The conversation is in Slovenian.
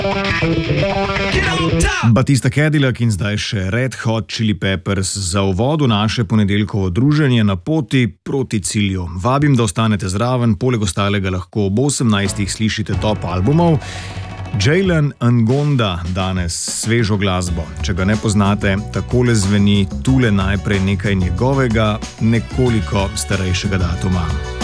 Batista Cadillac in zdaj še Red Hot Chili Peppers za uvod v naše ponedeljkovo druženje na poti proti cilju. Vabim, da ostanete zraven, poleg ostalega lahko ob 18. slišite top albumov. Jalen Ngonda danes svežo glasbo. Če ga ne poznate, takole zveni tule najprej nekaj njegovega, nekoliko starejšega datuma.